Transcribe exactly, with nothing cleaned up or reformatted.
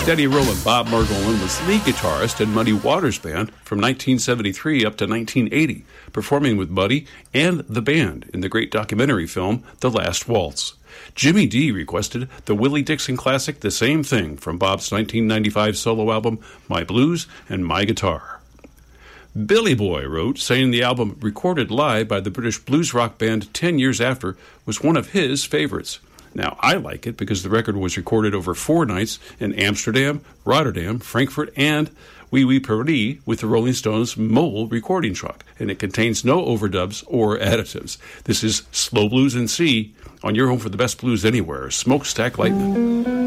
Steady Rollin' Bob Margolin was lead guitarist in Muddy Waters Band from nineteen seventy-three up to nineteen eighty, performing with Muddy and the band in the great documentary film The Last Waltz. Jimmy D requested the Willie Dixon classic The Same Thing from Bob's nineteen ninety-five solo album My Blues and My Guitar. Billy Boy wrote, saying the album recorded live by the British blues rock band ten years after was one of his favorites. Now, I like it because the record was recorded over four nights in Amsterdam, Rotterdam, Frankfurt, and Wee Wee Paris with the Rolling Stones mobile recording truck, and it contains no overdubs or additives. This is Slow Blues in C on your home for the best blues anywhere, Smokestack Lightning.